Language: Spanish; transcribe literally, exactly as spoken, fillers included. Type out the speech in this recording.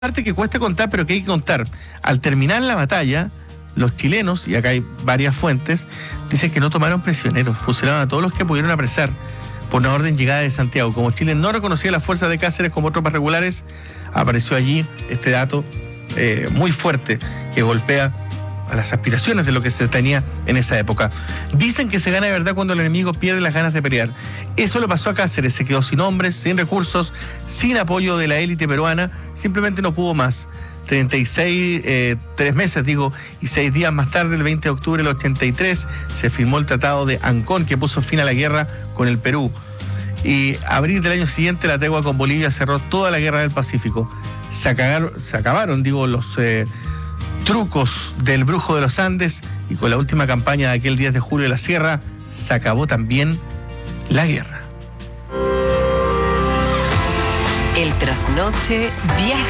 parte que cuesta contar, pero que hay que contar. Al terminar la batalla, los chilenos, y acá hay varias fuentes, dicen que no tomaron prisioneros, fusilaron a todos los que pudieron apresar por una orden llegada de Santiago. Como Chile no reconocía las fuerzas de Cáceres como tropas regulares, apareció allí este dato eh, muy fuerte que golpea a las aspiraciones de lo que se tenía en esa época. Dicen que se gana de verdad cuando el enemigo pierde las ganas de pelear. Eso le pasó a Cáceres, se quedó sin hombres, sin recursos, sin apoyo de la élite peruana, simplemente no pudo más. treinta y seis, eh, tres meses digo, y seis días más tarde, el veinte de octubre del ochenta y tres, se firmó el Tratado de Ancón, que puso fin a la guerra con el Perú. Y abril del año siguiente, la tregua con Bolivia cerró toda la guerra del Pacífico. Se acabaron, se acabaron digo, los eh, trucos del brujo de los Andes, y con la última campaña de aquel diez de julio de la Sierra, se acabó también la guerra. El trasnoche viaja